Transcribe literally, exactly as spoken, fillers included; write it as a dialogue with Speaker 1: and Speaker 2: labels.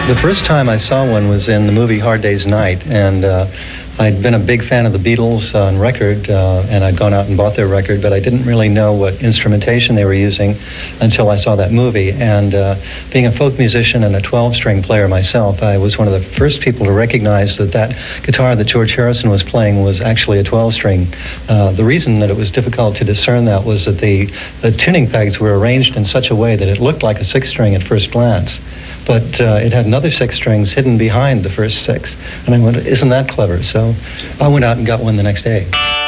Speaker 1: The first time I saw one was in the movie Hard Day's Night, and uh, I'd been a big fan of the Beatles on record, uh, and I'd gone out and bought their record, but I didn't really know what instrumentation they were using until I saw that movie. And uh, being a folk musician and a twelve-string player myself, I was one of the first people to recognize that that guitar that George Harrison was playing was actually a twelve-string. Uh, the reason that it was difficult to discern that was that the, the tuning pegs were arranged in such a way that it looked like a six-string at first glance. But uh, it had another six strings hidden behind the first six. And I went, isn't that clever? So I went out and got one the next day.